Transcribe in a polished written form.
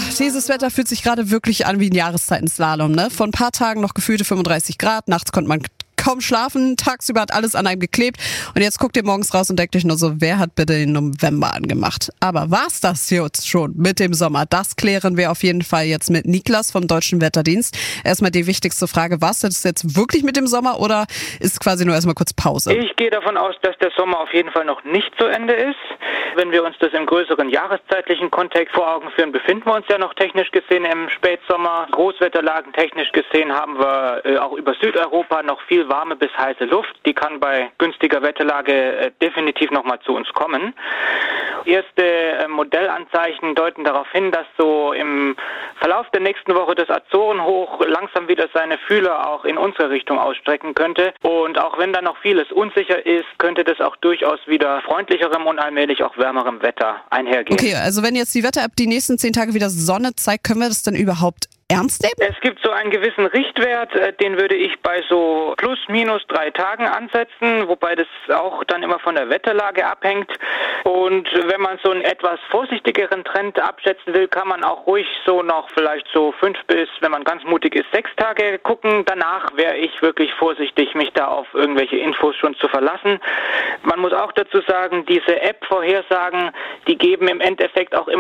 dieses Wetter fühlt sich gerade wirklich an wie ein Jahreszeiten-Slalom, ne? Vor ein paar Tagen noch gefühlte 35 Grad, nachts konnte man kaum schlafen, tagsüber hat alles an einem geklebt und jetzt guckt ihr morgens raus und denkt euch nur so, wer hat bitte den November angemacht? Aber war's das jetzt schon mit dem Sommer? Das klären wir auf jeden Fall jetzt mit Niklas vom Deutschen Wetterdienst. Erstmal die wichtigste Frage, war's das jetzt wirklich mit dem Sommer oder ist quasi nur erstmal kurz Pause? Ich gehe davon aus, dass der Sommer auf jeden Fall noch nicht zu Ende ist. Wenn wir uns das im größeren jahreszeitlichen Kontext vor Augen führen, befinden wir uns ja noch technisch gesehen im Spätsommer. Großwetterlagen technisch gesehen haben wir auch über Südeuropa noch viel warme bis heiße Luft. Die kann bei günstiger Wetterlage definitiv nochmal zu uns kommen. Erste Modellanzeichen deuten darauf hin, dass so im Verlauf der nächsten Woche das Azorenhoch langsam wieder seine Fühler auch in unsere Richtung ausstrecken könnte. Und auch wenn da noch vieles unsicher ist, könnte das auch durchaus wieder freundlicherem und allmählich auch wärmerem Wetter einhergehen. Okay, also wenn jetzt die Wetter-App die nächsten 10 Tage wieder Sonne zeigt, können wir das denn überhaupt ernst nehmen? Es gibt so einen gewissen Richtwert, den würde ich bei so plus minus 3 Tagen ansetzen, wobei das auch dann immer von der Wetterlage abhängt. Und wenn man so einen etwas vorsichtigeren Trend abschätzen will, kann man auch ruhig so noch vielleicht so 5 bis, wenn man ganz mutig ist, 6 Tage gucken. Danach wäre ich wirklich vorsichtig, mich da auf irgendwelche Infos schon zu verlassen. Man muss auch dazu sagen, diese App-Vorhersagen, die geben im Endeffekt auch immer